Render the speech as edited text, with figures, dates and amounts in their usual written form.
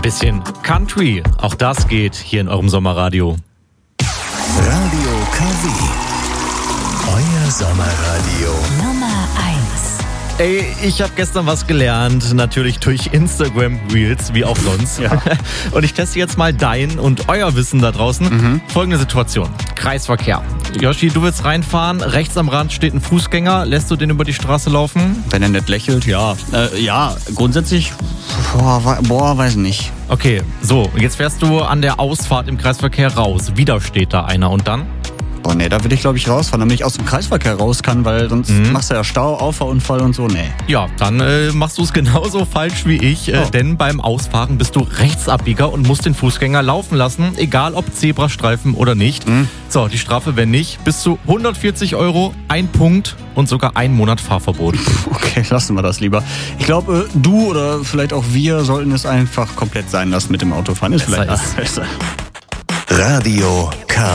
Ein bisschen Country, auch das geht hier in eurem Sommerradio. Radio KW. Euer Sommerradio. Nummer 1. Ey, ich habe gestern was gelernt, natürlich durch Instagram Reels, wie auch sonst. Ja. Und ich teste jetzt mal dein und euer Wissen da draußen. Folgende Situation, Kreisverkehr. Yoshi, du willst reinfahren, rechts am Rand steht ein Fußgänger, lässt du den über die Straße laufen? Wenn er nicht lächelt, ja. Ja, grundsätzlich, weiß nicht. Okay, so, jetzt fährst du an der Ausfahrt im Kreisverkehr raus. Wieder steht da einer und dann? Boah, nee, da will ich glaube ich rausfahren, damit ich aus dem Kreisverkehr raus kann, weil sonst machst du ja Stau, Auffahrunfall und so, nee. Ja, dann machst du es genauso falsch wie ich, denn beim Ausfahren bist du Rechtsabbieger und musst den Fußgänger laufen lassen, egal ob Zebrastreifen oder nicht. So, die Strafe, wenn nicht, bis zu 140 €, 1 Punkt und sogar 1 Monat Fahrverbot. Okay, lassen wir das lieber. Ich glaube, du oder vielleicht auch wir sollten es einfach komplett sein lassen mit dem Autofahren. Ist Besser vielleicht ist. besser. Radio KW.